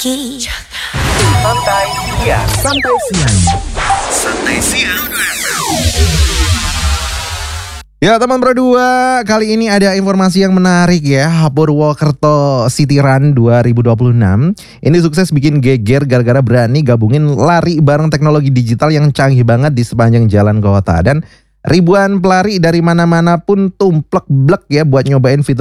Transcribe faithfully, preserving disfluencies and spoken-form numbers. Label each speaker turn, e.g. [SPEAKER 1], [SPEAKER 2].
[SPEAKER 1] lagi.
[SPEAKER 2] Santai siang.
[SPEAKER 3] Santai siang.
[SPEAKER 2] Santai siang.
[SPEAKER 3] Ya teman berdua, kali ini ada informasi yang menarik ya. Purwokerto City Run dua ribu dua puluh enam ini sukses bikin geger gara-gara berani gabungin lari bareng teknologi digital yang canggih banget di sepanjang jalan kota. Dan ribuan pelari dari mana-mana pun tumplek-blek ya buat nyobain fitur